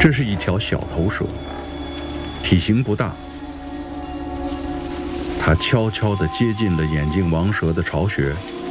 这是一条小头蛇，体型不大。它悄悄地接近了眼镜王蛇的巢穴，